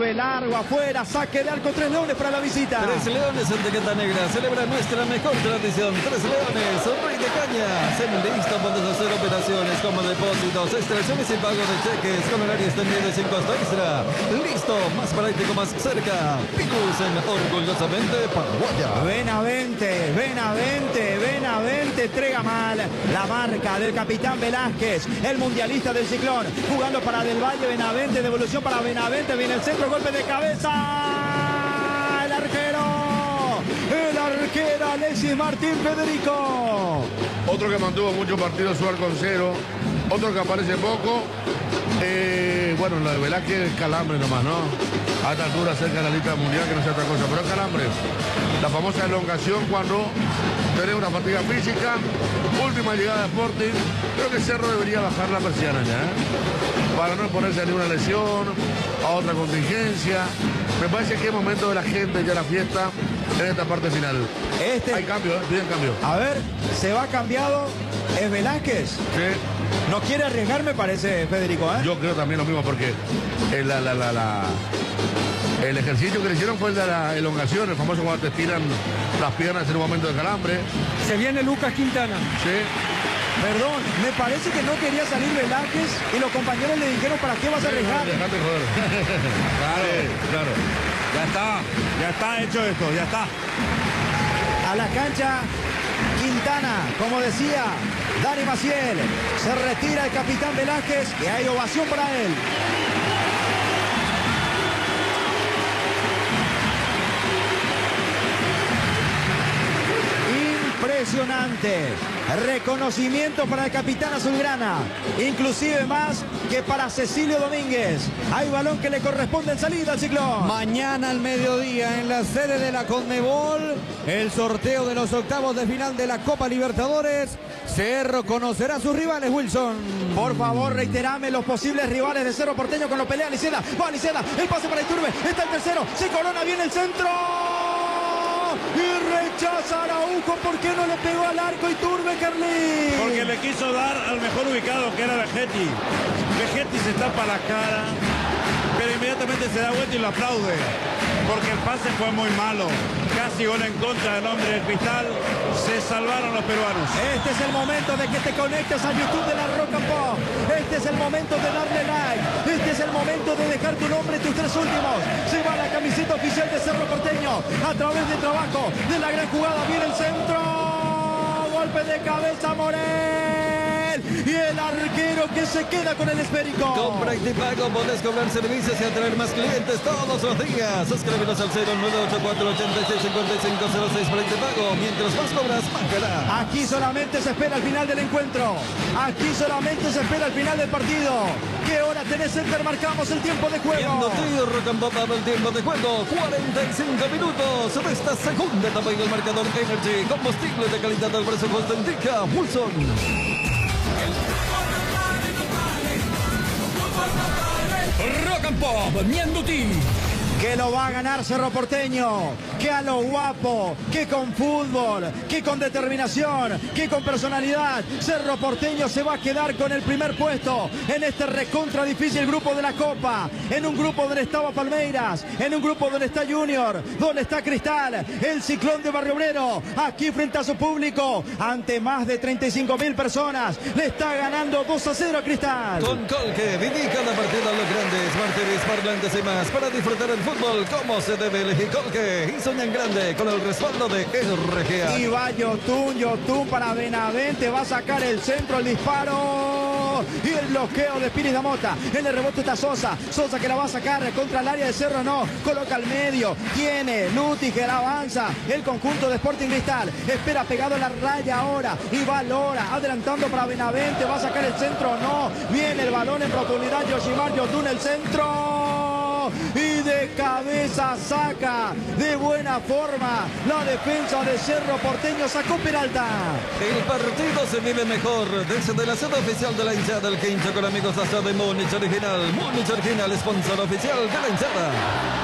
Iturbe, largo, afuera, saque de arco, 3 leones para la visita. 3 leones en Etiqueta Negra, celebra nuestra mejor tradición. 3 leones, Rey de Caña, se listo, puedes hacer operaciones como depósitos, extracciones y pago de cheques con horario extendido y sin costo extra. Listo, más práctico, más cerca. Picusen, orgullosamente paraguaya. Benavente, Benavente, Benavente, entrega mal la marca del capitán Velázquez, el mundialista del Ciclón, jugando para Del Valle. Benavente, devolución para Benavente, viene el centro, golpe de cabeza, el arquero Alexis Martín Federico. Otro que mantuvo muchos partidos su arco en cero, otro que aparece poco. Bueno, lo de Velázquez es calambre nomás, ¿no? A esta altura cerca de la lista mundial, que no sea otra cosa, pero es calambre. La famosa elongación cuando tenés una fatiga física. Última llegada de Sporting. Creo que Cerro debería bajar la persiana ya, para no exponerse a ninguna lesión, a otra contingencia. Me parece que es momento de la gente ya la fiesta en esta parte final. Hay cambio, piden cambio. A ver, se va cambiado. ¿Es Velázquez? Sí. No quiere arriesgar, me parece, Federico, ¿eh? Yo creo también lo mismo, porque el ejercicio que le hicieron fue el de la elongación, el famoso cuando te estiran las piernas en un momento de calambre. Se viene Lucas Quintana. Sí. Perdón, me parece que no quería salir Velázquez y los compañeros le dijeron, ¿para qué vas a arriesgar? Dejate joder. Claro, claro. Ya está hecho esto, ya está. A la cancha Quintana, como decía Dani Maciel, se retira el capitán Velázquez y hay ovación para él. Impresionante. Reconocimiento para el capitán azulgrana, inclusive más que para Cecilio Domínguez. Hay balón que le corresponde en salida al Ciclón. Mañana al mediodía en la sede de la Conmebol, el sorteo de los octavos de final de la Copa Libertadores. Cerro conocerá a sus rivales, Wilson. Por favor, reiterame los posibles rivales de Cerro Porteño con los pelea Liceda. Va Liceda, el pase para Iturbe, está el tercero, se corona, viene el centro. Y rechaza Araujo. ¿Por qué no le pegó al arco Iturbe, Carlín? Porque le quiso dar al mejor ubicado, que era Vegetti. Vegetti se tapa la cara, pero inmediatamente se da vuelta y lo aplaude, porque el pase fue muy malo. Casi gol en contra del hombre del Cristal. Se salvaron los peruanos. Este es el momento de que te conectes a YouTube de la Rock and Pop. Este es el momento de darle like. Este es el momento de dejar tu nombre en tus 3 últimos. Se va la camiseta oficial de Cerro Porteño a través del trabajo de la gran jugada. Viene el centro. Golpe de cabeza, Morel. Y el arquero que se queda con el esférico. Con Practipago podés cobrar servicios y atraer más clientes todos los días. Suscríbenos al 0984-865506 Practipago. Mientras más cobras, más ganarás. Aquí solamente se espera el final del encuentro. Aquí solamente se espera el final del partido. ¿Qué hora tenés, Center? Marcamos el tiempo de juego. Viendo Tío Rock and Pop el tiempo de juego. 45 minutos de esta segunda etapa en el marcador Energy. Combustible de calidad al presupuesto indica Wilson. Rock and Pop, Mianduti. Que lo va a ganar Cerro Porteño, que a lo guapo, que con fútbol, que con determinación, que con personalidad. Cerro Porteño se va a quedar con el primer puesto en este recontra difícil grupo de la Copa, en un grupo donde estaba Palmeiras, en un grupo donde está Junior, donde está Cristal, el Ciclón de Barrio Obrero, aquí frente a su público, ante más de 35.000 personas, le está ganando 2-0 a Cristal. Con Colque, viví cada partido a los grandes, martirios, parlantes y más, para disfrutar el fútbol como se debe. Elegir Colque y soñan grande con el respaldo de RGA. Y va Yotun para Benavente, va a sacar el centro, el disparo y el bloqueo de Piris Damota. En el rebote está Sosa que la va a sacar contra el área de Cerro, no, coloca al medio, tiene Luti que la avanza, el conjunto de Sporting Cristal, espera pegado a la raya ahora, y va Lora, adelantando para Benavente, va a sacar el centro, no, viene el balón en profundidad, Yoshimar Yotun, el centro, y de cabeza saca de buena forma la defensa de Cerro Porteño, sacó Peralta. El partido se vive mejor desde la sede oficial de la hinchada, el que hincha con amigos hasta de Múnich Original, sponsor oficial de la hinchada.